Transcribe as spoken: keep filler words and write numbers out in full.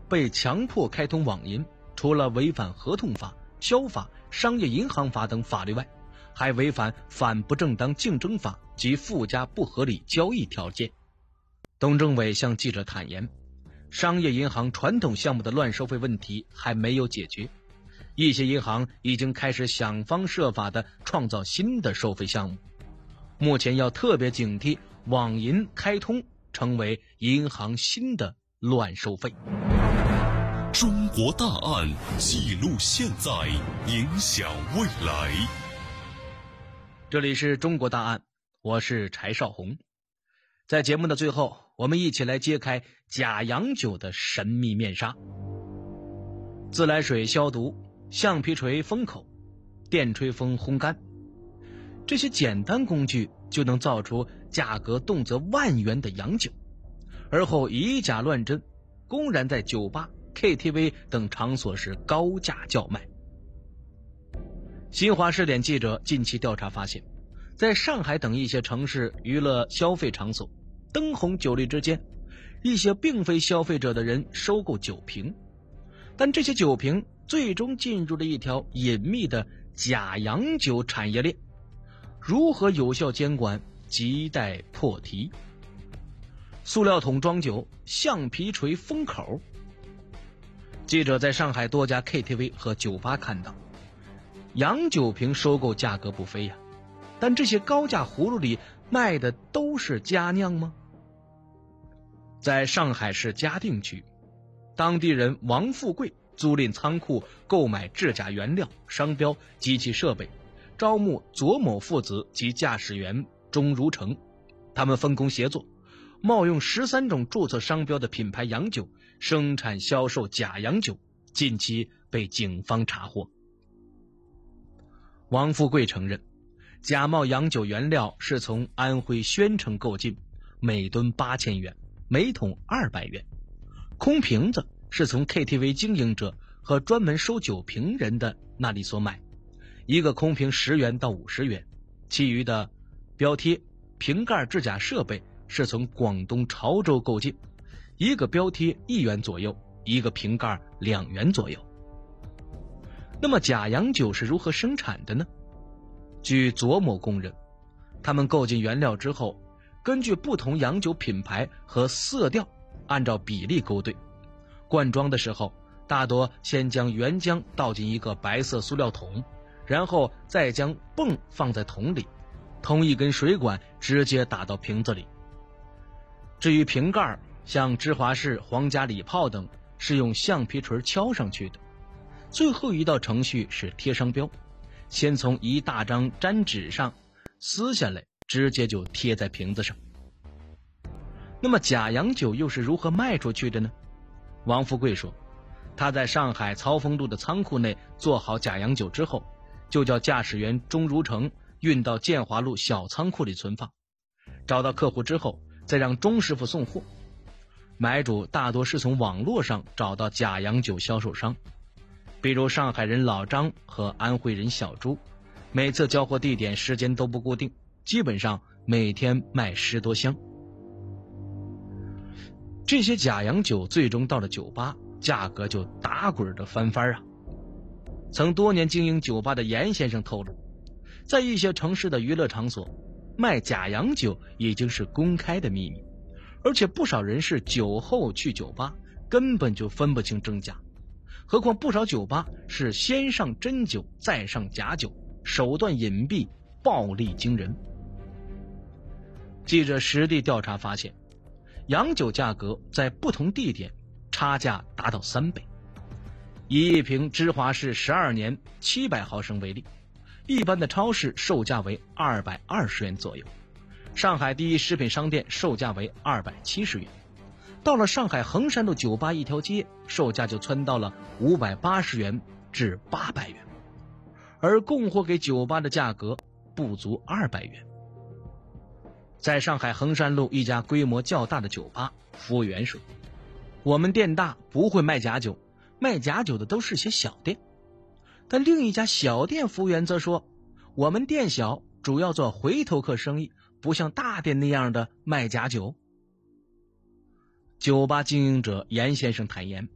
被强迫开通网银，除了违反合同法、消法、商业银行法等法律外，还违反反不正当竞争法及附加不合理交易条件。董政委向记者坦言，商业银行传统项目的乱收费问题还没有解决，一些银行已经开始想方设法地创造新的收费项目。目前要特别警惕网银开通成为银行新的乱收费。 中国大案记录现在，影响未来。 这里是中国大案，我是柴少红。在节目的最后，我们一起来揭开假洋酒的神秘面纱。自来水消毒，橡皮锤封口，电吹风烘干，这些简单工具就能造出价格动辄万元的洋酒，而后以假乱真，公然在酒吧、K T V 等场所是高价叫卖。新华视点记者近期调查发现，在上海等一些城市娱乐消费场所，灯红酒绿之间，一些并非消费者的人收购酒瓶，但这些酒瓶最终进入了一条隐秘的假洋酒产业链，如何有效监管，亟待破题。塑料桶装酒，橡皮锤封口。记者在上海多家 K T V 和酒吧看到，洋酒瓶收购价格不菲呀、啊，但这些高价葫芦里卖的都是佳酿吗？在上海市嘉定区，当地人王富贵租赁仓库购买制假原料、商标、机器设备，招募左某父子及驾驶员钟如成，他们分工协作，冒用十三种注册商标的品牌洋酒，生产销售假洋酒，近期被警方查获。王富贵承认，假冒洋酒原料是从安徽宣城购进，每吨八千元，每桶二百元。空瓶子是从 K T V 经营者和专门收酒瓶人的那里所买，一个空瓶十元到五十元。其余的标贴、瓶盖制假设备是从广东潮州购进，一个标贴一元左右，一个瓶盖两元左右。那么假洋酒是如何生产的呢？据左某供认，他们购进原料之后，根据不同洋酒品牌和色调按照比例勾兑，灌装的时候大多先将原浆倒进一个白色塑料桶，然后再将泵放在桶里，通一根水管直接打到瓶子里。至于瓶盖，像芝华士、皇家礼炮等是用橡皮锤敲上去的。最后一道程序是贴商标，先从一大张粘纸上撕下来，直接就贴在瓶子上。那么假洋酒又是如何卖出去的呢？王富贵说，他在上海曹丰路的仓库内做好假洋酒之后，就叫驾驶员钟如成运到建华路小仓库里存放，找到客户之后再让钟师傅送货。买主大多是从网络上找到假洋酒销售商，比如上海人老张和安徽人小朱，每次交货地点时间都不固定，基本上每天卖十多箱。这些假洋酒最终到了酒吧，价格就打滚的翻番啊！曾多年经营酒吧的严先生透露，在一些城市的娱乐场所，卖假洋酒已经是公开的秘密，而且不少人是酒后去酒吧，根本就分不清真假。何况不少酒吧是先上真酒再上假酒，手段隐蔽，暴力惊人。记者实地调查发现，洋酒价格在不同地点差价达到三倍。以一瓶芝华士十二年七百毫升为例，一般的超市售价为二百二十元左右，上海第一食品商店售价为二百七十元，到了上海衡山路酒吧一条街，售价就窜到了五百八十元至八百元，而供货给酒吧的价格不足二百元。在上海衡山路一家规模较大的酒吧，服务员说，我们店大，不会卖假酒，卖假酒的都是些小店。但另一家小店服务员则说，我们店小，主要做回头客生意，不像大店那样的卖假酒。酒吧经营者严先生坦言，